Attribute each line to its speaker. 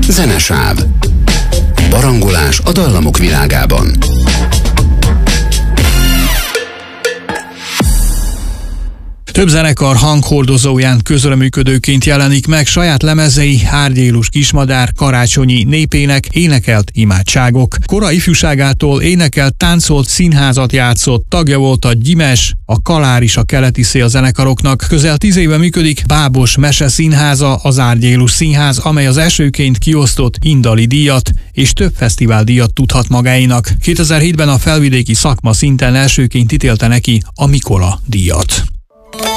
Speaker 1: Zenesáv. Barangolás a dallamok világában.
Speaker 2: Több zenekar hanghordozóján közreműködőként jelenik meg saját lemezei, Hárgyélus kismadár, Karácsonyi népének, énekelt imádságok. Kora ifjúságától énekelt, táncolt, színházat játszott, tagja volt a Gyimes, a Kalár is a Keleti Szél zenekaroknak. Közel 10 éve működik Bábos Mese Színháza, az Árgyélus Színház, amely az elsőként kiosztott Indali díjat és több fesztiváldíjat tudhat magáénak. 2007-ben a felvidéki szakma szinten elsőként ítélte neki a Mikola díjat.